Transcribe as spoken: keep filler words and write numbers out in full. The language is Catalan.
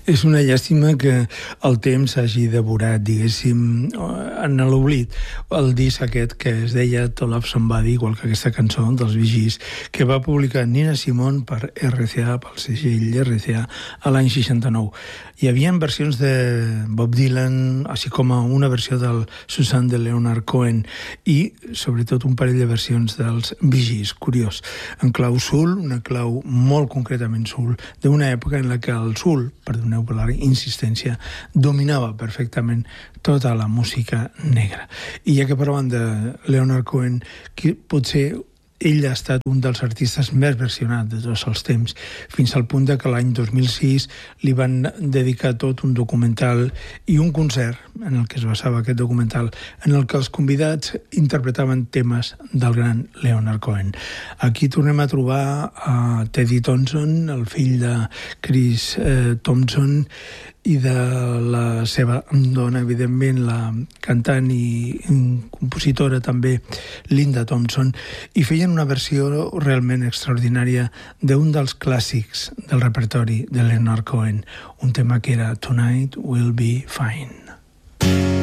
És una llàstima que el temps hagi devorat, diguéssim, en l'oblit, el disc aquest que es deia To Love Somebody, igual que aquesta cançó dels Bee Gees, que va publicar Nina Simone per R C A, pel segell R C A, a l'any seixanta-nou. Hi havia versions de Bob Dylan, així com una versió del Susan de Leonard Cohen i, sobretot, un parell de versions dels Bee Gees, curiós, en clau soul, una clau molt concretament soul, d'una època en la que el soul, perdoneu per la insistència, dominava perfectament tota la música negra. I ja que parlàvem de Leonard Cohen, que potser ell ha estat un dels artistes més versionats de tots els temps, fins al punt que l'any dos mil sis li van dedicar tot un documental i un concert en el que es basava aquest documental, en el que els convidats interpretaven temes del gran Leonard Cohen. Aquí tornem a trobar a Teddy Thompson, el fill de Chris eh, Thompson, i de la seva dona, evidentment, la cantant i compositora també, Linda Thompson, i feien una versió realment extraordinària d'un dels clàssics del repertori de Leonard Cohen, un tema que era Tonight Will Be Fine.